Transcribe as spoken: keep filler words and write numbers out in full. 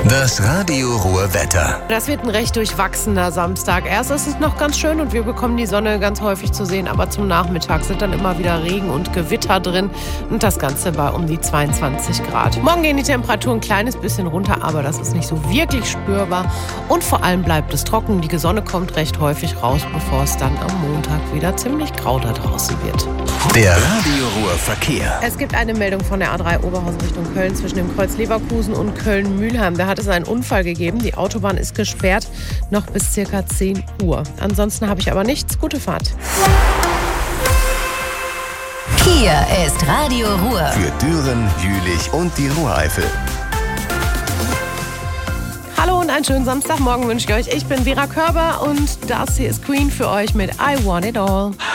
Das Radio Ruhr Wetter. Das wird ein recht durchwachsener Samstag. Erst ist es noch ganz schön und wir bekommen die Sonne ganz häufig zu sehen, aber zum Nachmittag sind dann immer wieder Regen und Gewitter drin und das Ganze bei um die zweiundzwanzig Grad. Morgen gehen die Temperaturen ein kleines bisschen runter, aber das ist nicht so wirklich spürbar und vor allem bleibt es trocken. Die Sonne kommt recht häufig raus, bevor es dann am Montag wieder ziemlich grau da draußen wird. Der Radio Ruhr Verkehr. Es gibt eine Meldung von der A drei Oberhausen Richtung Köln zwischen dem Kreuz Leverkusen und Köln-Mühlheim. Da hat es einen Unfall gegeben. Die Autobahn ist gesperrt, noch bis circa zehn Uhr. Ansonsten habe ich aber nichts. Gute Fahrt. Hier ist Radio Ruhr. Für Düren, Jülich und die Ruhreifel. Hallo und einen schönen Samstagmorgen wünsche ich euch. Ich bin Vera Körber und das hier ist Queen für euch mit I Want It All.